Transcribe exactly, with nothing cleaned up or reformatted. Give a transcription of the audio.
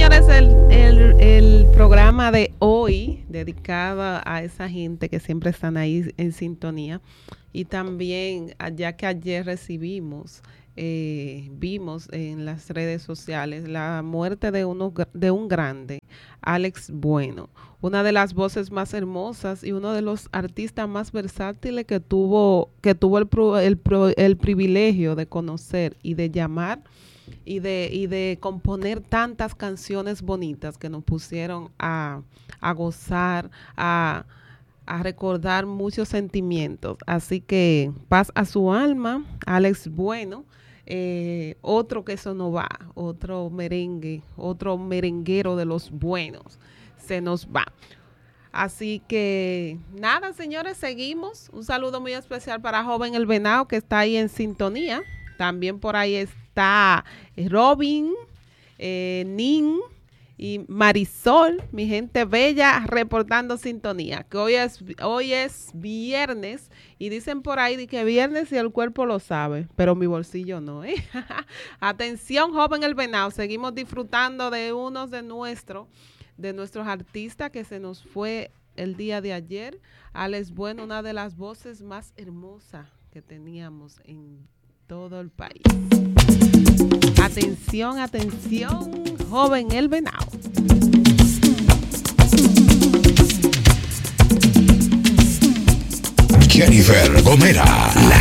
señores, el, el, el programa de hoy dedicado a esa gente que siempre están ahí en sintonía, y también ya que ayer recibimos, eh, vimos en las redes sociales la muerte de, uno, de un grande, Alex Bueno, una de las voces más hermosas y uno de los artistas más versátiles que tuvo, que tuvo el, el, el privilegio de conocer y de llamar y de y de componer tantas canciones bonitas que nos pusieron a, a gozar, a, a recordar muchos sentimientos. Así que paz a su alma, Alex Bueno, eh, otro que eso no va, otro merengue, otro merenguero de los buenos, se nos va. Así que nada, señores, seguimos. Un saludo muy especial para Joven El Venado, que está ahí en sintonía. También por ahí está Robin, eh, Nin y Marisol, mi gente bella, reportando sintonía. Que hoy es, hoy es viernes y dicen por ahí que viernes y el cuerpo lo sabe, pero mi bolsillo no, ¿eh? Atención, Joven El Venado, seguimos disfrutando de unos de nuestros, de nuestros artistas que se nos fue el día de ayer. Alex Bueno, una de las voces más hermosas que teníamos en todo el país. Atención, atención, Joven El Venado. Jennifer Gomera, la